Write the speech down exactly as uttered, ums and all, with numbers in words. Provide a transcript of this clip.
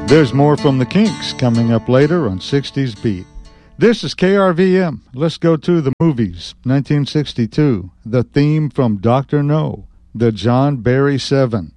There's more from the Kinks coming up later on sixties Beat. This is K R V M. Let's go to the movies. nineteen sixty-two, the theme from Doctor No, the John Barry Seven.